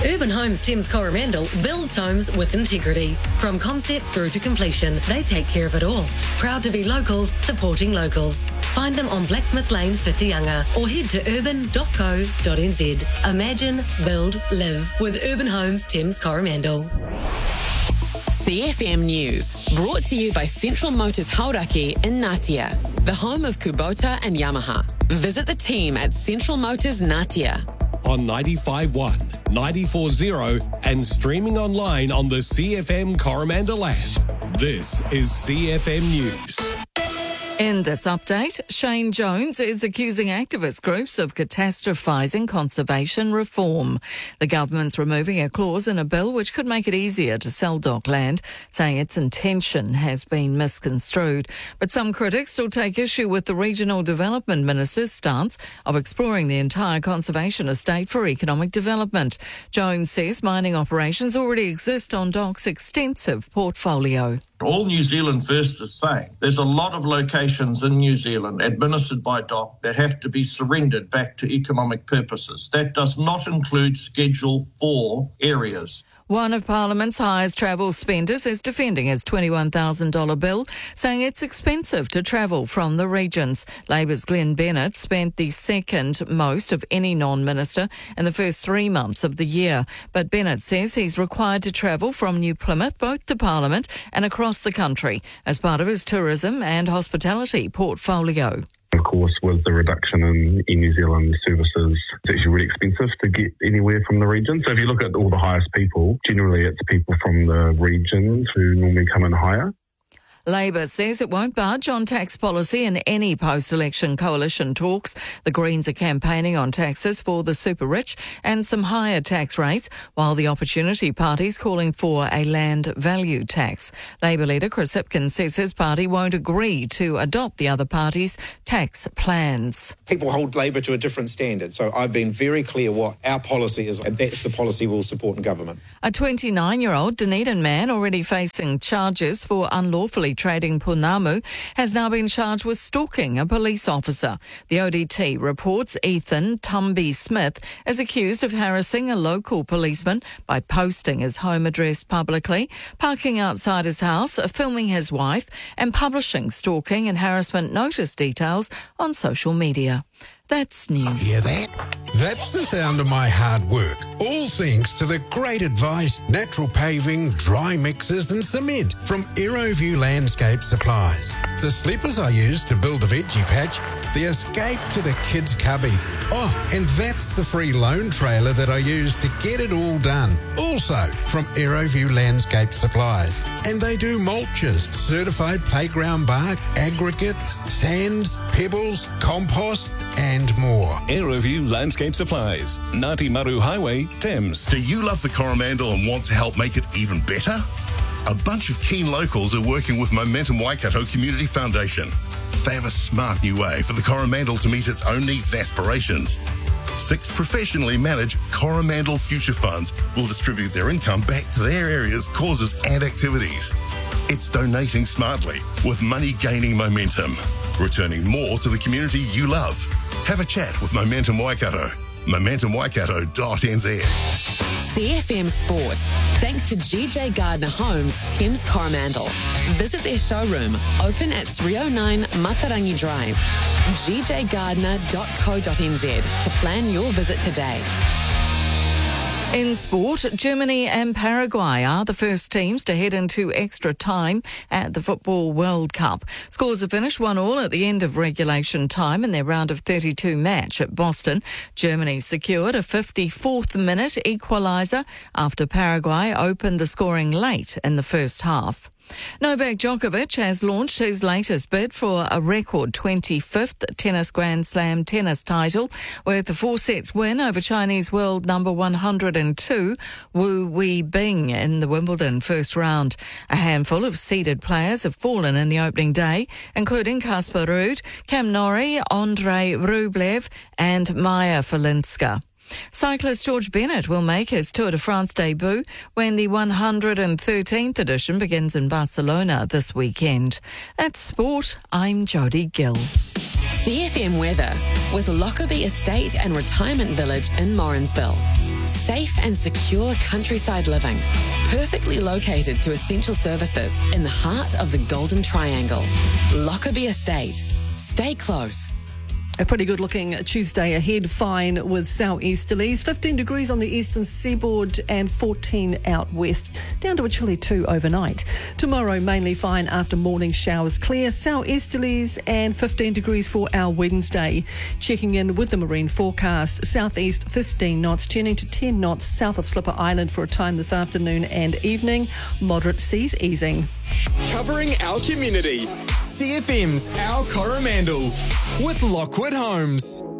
Urban Homes Thames Coromandel builds homes with integrity. From concept through to completion, they take care of it all. Proud to be locals, supporting locals. Find them on Blacksmith Lane, Whitianga, or head to urban.co.nz. Imagine, build, live with Urban Homes Thames Coromandel. CFM News, brought to you by Central Motors Hauraki in Ngatea, the home of Kubota and Yamaha. Visit the team at Central Motors Ngatea. On 95.1, 94.0 and streaming online on the CFM Coromandel app. This is CFM News. In this update, Shane Jones is accusing activist groups of catastrophising conservation reform. The government's removing a clause in a bill which could make it easier to sell dockland, saying its intention has been misconstrued. But some critics still take issue with the Regional Development Minister's stance of exploring the entire conservation estate for economic development. Jones says mining operations already exist on DOC's extensive portfolio. All New Zealand First is saying there's a lot of locations in New Zealand administered by DOC that have to be surrendered back to economic purposes. That does not include Schedule 4 areas. One of Parliament's highest travel spenders is defending his $21,000 bill, saying it's expensive to travel from the regions. Labour's Glenn Bennett spent the second most of any non-minister in the first 3 months of the year. But Bennett says he's required to travel from New Plymouth both to Parliament and across the country as part of his tourism and hospitality portfolio. Of course, with the reduction in New Zealand services, it's actually really expensive to get anywhere from the region. So if you look at all the highest people, generally it's people from the regions who normally come in higher. Labor says it won't budge on tax policy in any post-election coalition talks. The Greens are campaigning on taxes for the super rich and some higher tax rates, while the Opportunity Party's calling for a land value tax. Labor leader Chris Hipkins says his party won't agree to adopt the other party's tax plans. People hold Labor to a different standard, so I've been very clear what our policy is, and that's the policy we'll support in government. A 29-year-old Dunedin man already facing charges for unlawfully trading punamu has now been charged with stalking a police officer. The ODT reports Ethan Tumby Smith is accused of harassing a local policeman by posting his home address publicly, parking outside his house, filming his wife, and publishing stalking and harassment notice details on social media. That's news. Hear that? That's the sound of my hard work. All thanks to the great advice, natural paving, dry mixes and cement from Aeroview Landscape Supplies. The slippers I use to build the veggie patch, the escape to the kids' cubby. Oh, and that's the free loan trailer that I use to get it all done. Also from Aeroview Landscape Supplies. And they do mulches, certified playground bark, aggregates, sands, pebbles, compost and more. Aeroview Landscape Supplies, Ngāti Maru Highway, Thames. Do you love the Coromandel and want to help make it even better? A bunch of keen locals are working with Momentum Waikato Community Foundation. They have a smart new way for the Coromandel to meet its own needs and aspirations. 6 professionally managed Coromandel Future Funds will distribute their income back to their area's causes and activities. It's donating smartly, with money gaining momentum, returning more to the community you love. Have a chat with Momentum Waikato. MomentumWaikato.nz. CFM Sport, thanks to GJ Gardner Homes, Thames Coromandel. Visit their showroom, open at 309 Matarangi Drive. gjgardner.co.nz to plan your visit today. In sport, Germany and Paraguay are the first teams to head into extra time at the Football World Cup. Scores have finished 1-1 at the end of regulation time in their round of 32 match at Boston. Germany secured a 54th minute equaliser after Paraguay opened the scoring late in the first half. Novak Djokovic has launched his latest bid for a record 25th tennis Grand Slam tennis title with a 4-set win over Chinese world number 102 Wu Weibing in the Wimbledon first round. A handful of seeded players have fallen in the opening day, including Casper Ruud, Cam Norrie, Andrei Rublev and Maya Falinska. Cyclist George Bennett will make his Tour de France debut when the 113th edition begins in Barcelona this weekend. That's sport. I'm Jodie Gill. CFM weather with Lockerbie Estate and Retirement Village in Morrinsville. Safe and secure countryside living. Perfectly located to essential services in the heart of the Golden Triangle. Lockerbie Estate. Stay close. A pretty good looking Tuesday ahead, fine with southeasterlies, 15 degrees on the eastern seaboard and 14 out west, down to a chilly 2 overnight. Tomorrow mainly fine after morning showers, clear southeasterlies and 15 degrees for our Wednesday. Checking in with the marine forecast, southeast 15 knots turning to 10 knots south of Slipper Island for a time this afternoon and evening, moderate seas easing. Covering our community, CFM's Our Coromandel with Lockwood Homes.